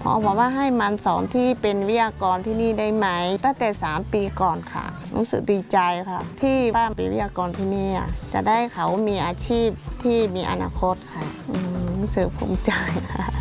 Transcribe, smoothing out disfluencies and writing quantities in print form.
พอบอกว่าให้มันสอนที่เป็นวิทยากรที่นี่ได้ไหมตั้งแต่3 ปีก่อนค่ะรู้สึกดีใจค่ะที่ป้าเป็นวิทยากรที่นี่จะได้เขามีอาชีพที่มีอนาคตค่ะรู้สึกภูมิใจค่ะ